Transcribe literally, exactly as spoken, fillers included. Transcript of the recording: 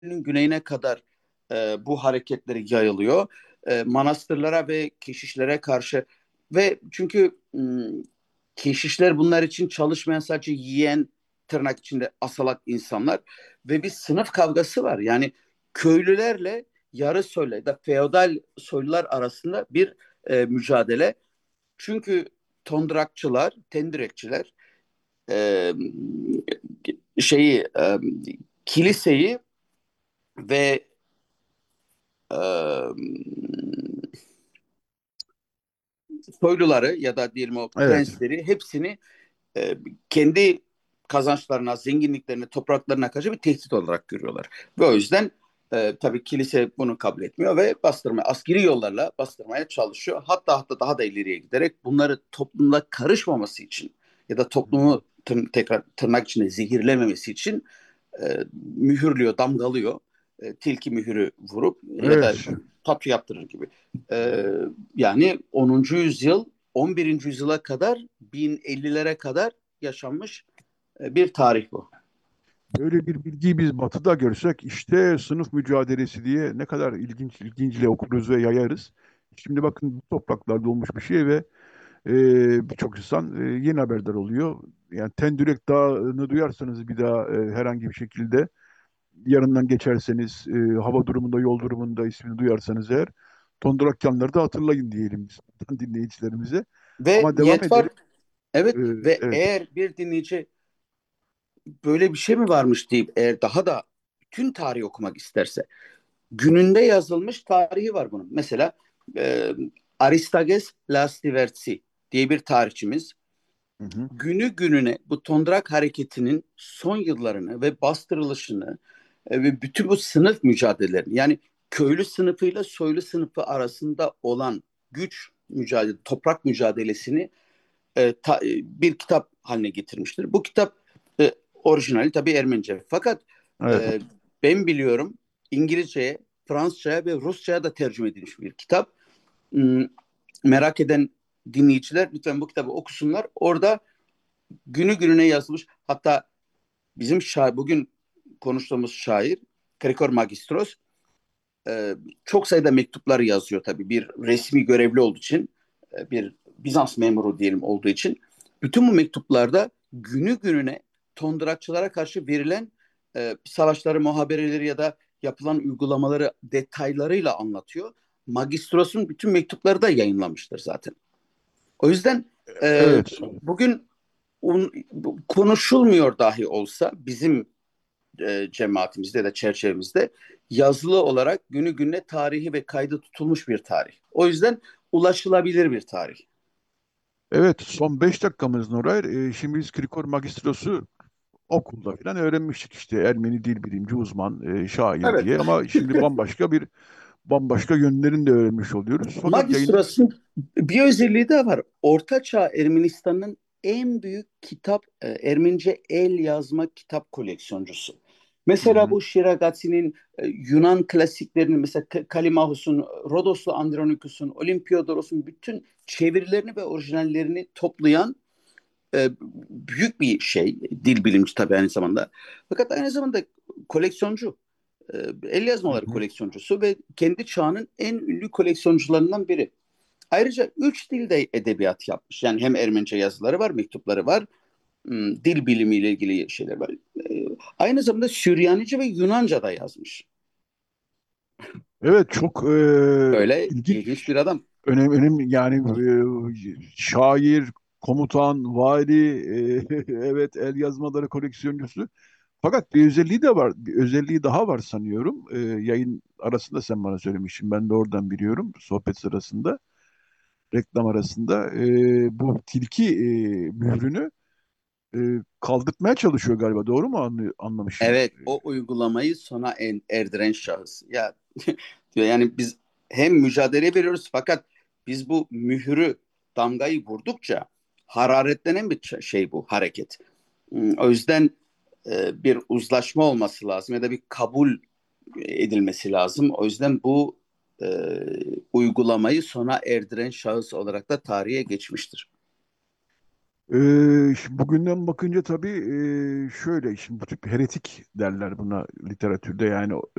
güneyine kadar e, bu hareketleri yayılıyor. E, manastırlara ve keşişlere karşı ve çünkü m, keşişler bunlar için çalışmayan sadece yiyen tırnak içinde asalak insanlar ve bir sınıf kavgası var. Yani köylülerle yarı soylu ya da feodal soylular arasında bir e, mücadele. Çünkü tondrakçılar, tendirekçiler e, şeyi e, kiliseyi ve e, soyluları ya da diyelim o Evet. prensleri hepsini e, kendi kazançlarına, zenginliklerine, topraklarına karşı bir tehdit olarak görüyorlar. Ve o yüzden e, tabii kilise bunu kabul etmiyor ve bastırmaya, askeri yollarla bastırmaya çalışıyor. Hatta hatta daha da ileriye giderek bunları toplumda karışmaması için ya da toplumu tır, tekrar tırnak içinde zehirlememesi için e, mühürlüyor, damgalıyor. E, tilki mühürü vurup ya da Evet. tatu yaptırır gibi. E, Yani onuncu yüzyıl on birinci yüzyıla kadar bin ellilere kadar yaşanmış e, bir tarih bu. Böyle bir bilgiyi biz Batı'da görsek işte sınıf mücadelesi diye ne kadar ilginç ilginçle okuruz ve yayarız. Şimdi bakın bu topraklarda olmuş bir şey ve e, birçok insan e, yeni haberdar oluyor. Yani Tendürek Dağı'nı duyarsanız bir daha e, herhangi bir şekilde yanından geçerseniz e, hava durumunda, yol durumunda ismini duyarsanız eğer Tondrakyanları da hatırlayın diyelim biz dinleyicilerimize. Ve Ama devam niyet var. edelim. Evet E, ve evet. eğer bir dinleyici böyle bir şey mi varmış deyip eğer daha da bütün tarihi okumak isterse gününde yazılmış tarihi var bunun. Mesela e, Aristages Lastivertsi diye bir tarihçimiz Hı hı. günü gününe bu Tondrak hareketinin son yıllarını ve bastırılışını e, ve bütün bu sınıf mücadelelerini yani köylü sınıfıyla soylu sınıfı arasında olan güç mücadele, toprak mücadelesini e, ta, e, bir kitap haline getirmiştir. Bu kitap e, orijinali tabii Ermenice. Fakat Evet. e, ben biliyorum İngilizceye, Fransızcaya ve Rusçaya da tercüme edilmiş bir kitap. Hmm, Merak eden dinleyiciler lütfen bu kitabı okusunlar. Orada günü gününe yazılmış. Hatta bizim şair, bugün konuştuğumuz şair Krikor Magistros e, çok sayıda mektuplar yazıyor tabii. Bir resmi görevli olduğu için, e, bir Bizans memuru diyelim olduğu için. Bütün bu mektuplarda günü gününe Tondrakçılara karşı verilen e, savaşları, muhabereleri ya da yapılan uygulamaları detaylarıyla anlatıyor. Magistros'un bütün mektupları da yayınlamıştır zaten. O yüzden e, Evet. bugün un, konuşulmuyor dahi olsa bizim e, cemaatimizde ya da çerçevemizde yazılı olarak günü gününe tarihi ve kaydı tutulmuş bir tarih. O yüzden ulaşılabilir bir tarih. Evet, son beş dakikamız Nuray. Ee, şimdi biz Krikor Magistros'u okulda falan öğrenmiştik işte Ermeni dil bilimci uzman, e, şair Evet. diye ama şimdi bambaşka bir bambaşka yönlerini de öğrenmiş oluyoruz. Fakat yayının Magistros'un bir özelliği de var. Orta Çağ Ermenistan'ın en büyük kitap, e, Ermenice el yazma kitap koleksiyoncusu. hı Mesela hı, bu Şiragazi'nin e, Yunan klasiklerini mesela Kalimahus'un, Rodoslu Andronikos'un, Olimpiyodoros'un bütün çevirilerini ve orijinallerini toplayan e, büyük bir şey. Dil bilimci tabii aynı zamanda. Fakat aynı zamanda koleksiyoncu. E, El hı yazmaları hı. koleksiyoncusu ve kendi çağının en ünlü koleksiyoncularından biri. Ayrıca üç dilde edebiyat yapmış. Yani hem Ermenice yazıları var, mektupları var, hmm, dil bilimiyle ilgili şeyler var. E, Aynı zamanda Süryanice ve Yunanca da yazmış. Evet, çok e, Öyle ilginç ilginç, bir adam. önemli, önemli yani e, şair, komutan, vali, e, evet el yazmaları koleksiyoncusu. Fakat bir özelliği de var, bir özelliği daha var sanıyorum. E, yayın arasında sen bana söylemiştin, ben de oradan biliyorum sohbet sırasında. Reklam arasında e, bu tilki e, mührünü e, kaldırtmaya çalışıyor galiba. Doğru mu anlı- anlamışım? Evet, o uygulamayı sona en- erdiren şahıs. Ya diyor yani biz hem mücadele veriyoruz fakat biz bu mührü, damgayı vurdukça hararetlenen bir ç- şey bu hareket. Hmm, O yüzden e, bir uzlaşma olması lazım ya da bir kabul edilmesi lazım. O yüzden bu e, uygulamayı sona erdiren şahıs olarak da tarihe geçmiştir. Ee, şimdi bugünden bakınca tabii, e, şöyle, şimdi bu tip heretik derler buna literatürde, yani